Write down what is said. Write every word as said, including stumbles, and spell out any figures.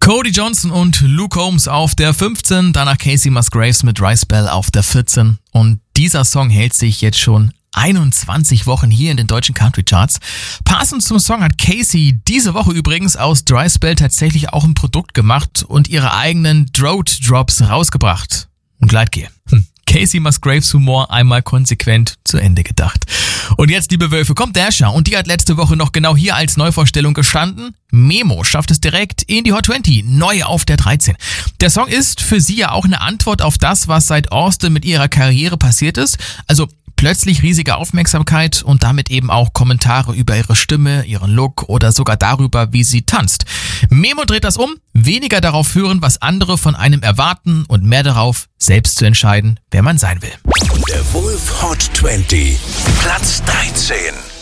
Cody Johnson und Luke Combs auf der fünfzehn, danach Casey Musgraves mit Dry Spell auf der vierzehn. Und dieser Song hält sich jetzt schon einundzwanzig Wochen hier in den deutschen Country Charts. Passend zum Song hat Casey diese Woche übrigens aus Dry Spell tatsächlich auch ein Produkt gemacht und ihre eigenen Drought Drops rausgebracht. Und Gleitgel. Hm. Casey Musgraves Humor einmal konsequent zu Ende gedacht. Und jetzt, liebe Wölfe, kommt Dasher und die hat letzte Woche noch genau hier als Neuvorstellung gestanden. Memo schafft es direkt in die Hot zwanzig, neu auf der dreizehn. Der Song ist für sie ja auch eine Antwort auf das, was seit Austin mit ihrer Karriere passiert ist. Also plötzlich riesige Aufmerksamkeit und damit eben auch Kommentare über ihre Stimme, ihren Look oder sogar darüber, wie sie tanzt. Memo dreht das um, weniger darauf hören, was andere von einem erwarten und mehr darauf, selbst zu entscheiden, wer man sein will. Der Wolf Hot zwanzig, Platz dreizehn.